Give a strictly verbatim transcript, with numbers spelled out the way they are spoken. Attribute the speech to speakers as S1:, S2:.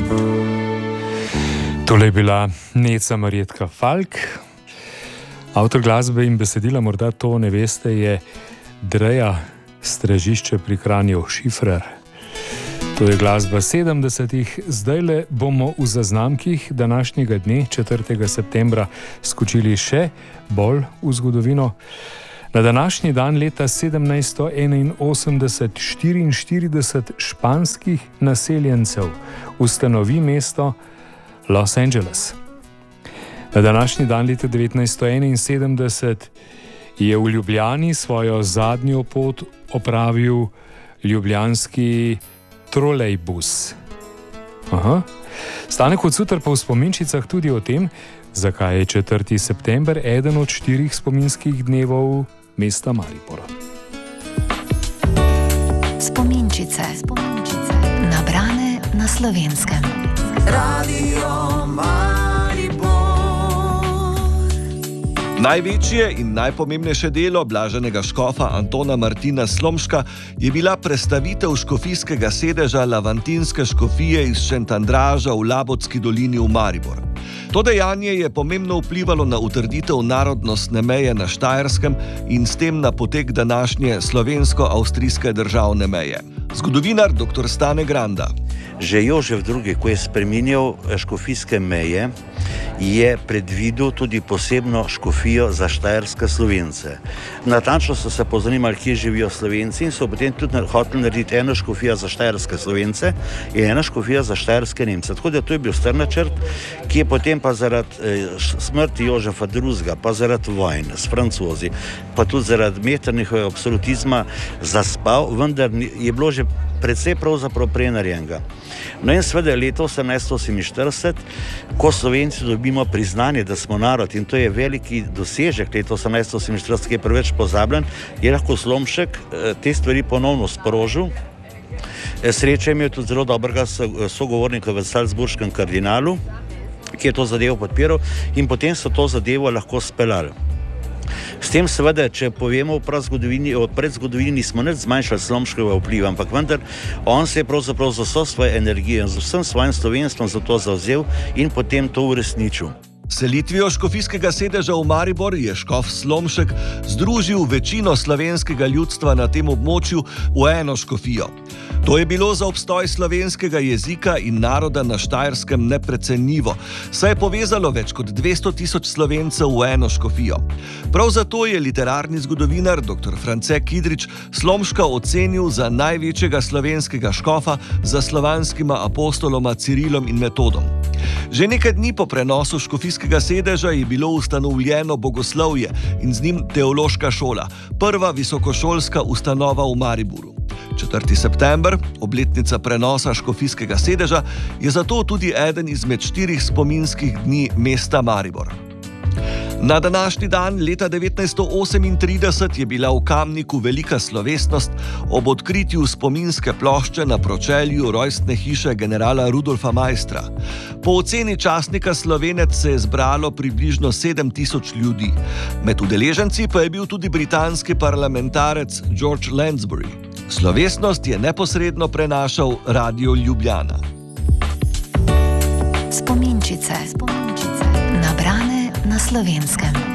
S1: Tole je bila Neca Marjetka Falk. Avtor glasbe in besedila, morda to ne veste, je Dreja Strežišče pri Kranju Šifrer. To je glasba sedemdesetih. Zdajle bomo v zaznamkih današnjega dne, četrtega septembra, skočili še bolj v zgodovino. Na današnji dan leta sedemnajststo enainosemdeset štiriinštirideset španskih naseljencev ustanovi mesto Los Angeles. Na današnji dan leta devetnajststo enainsedemdeset je v Ljubljani svojo zadnjo pot opravil ljubljanski trolejbus. Aha. Stane Kocutar pa v spominčicah tudi o tem, zakaj je četrti september eden od štirih spominskih dnevov mesta Maribora.
S2: Spominčice, spominčice, nabrane na Slovenskem. Radio Maribor.
S3: Največje in najpomembnejše delo blaženega škofa Antona Martina Slomška je bila prestavitev škofijskega sedeža Lavantinske škofije iz Šentandraža v Labotski dolini v Maribor. To dejanje je pomembno vplivalo na utrditev narodnostne meje na Štajerskem in s tem na potek današnje slovensko-avstrijske državne meje. Zgodovinar doktor Stane Granda.
S4: Že Jožef drugi., ko je spreminjal škofijske meje, je predvidel tudi posebno škofijo za štajerske Slovence. Natančno so se pozanimali, kje živijo Slovenci, in so potem tudi hoteli narediti eno škofijo za štajerske Slovence in eno škofijo za štajerske Nemce. Tako da to je bil star načrt, ki je potem pa zaradi smrti Jožefa drugega., pa zaradi vojn s Francozi, pa tudi zaradi Metternichovega absolutizma zaspal, vendar je bilo že predvsej pravzaprav prej narejenega. No in seveda leta osemnajststo oseminštirideset, ko Slovenci dobimo priznanje, da smo narod, in to je veliki dosežek leta osemnajststo oseminštirideset, ki je preveč pozabljen, je lahko Slomšek te stvari ponovno sprožil. Sreča je imel tudi zelo dobrega sogovornika v Salzburškem kardinalu, ki je to zadevo podpiral, in potem so to zadevo lahko speljali. S tem seveda, če povemo o prazgodovini, o predzgodovini, nismo nič zmanjšali Slomškovega vpliva, ampak vendar on se je pravzaprav z vso svojo energijo in z vsem svojim slovenstvom za to zavzel in potem to uresničil.
S3: Selitvijo škofijskega sedeža v Maribor je škof Slomšek združil večino slovenskega ljudstva na tem območju v eno škofijo. To je bilo za obstoj slovenskega jezika in naroda na Štajerskem neprecenljivo, saj je povezalo več kot dvesto tisoč Slovencev v eno škofijo. Prav zato je literarni zgodovinar doktor France Kidrič Slomška ocenil za največjega slovenskega škofa za slovanskima apostoloma Cirilom in Metodom. Že nekaj dni po prenosu škofijskega sedeža je bilo ustanovljeno bogoslovje in z njim teološka šola, prva visokošolska ustanova v Mariboru. četrti september, obletnica prenosa škofijskega sedeža, je zato tudi eden izmed štirih spominskih dni mesta Maribor. Na današnji dan leta devetnajststo osemintrideset je bila v Kamniku velika slovesnost ob odkritju spominske plošče na pročelju rojstne hiše generala Rudolfa Maistra. Po oceni časnika Slovenec se je zbralo približno sedem tisoč ljudi. Med udeleženci pa je bil tudi britanski parlamentarec George Lansbury. Slovesnost je neposredno prenašal Radio Ljubljana.
S2: Spominčice, spominčice, nabrane na Slovenskem.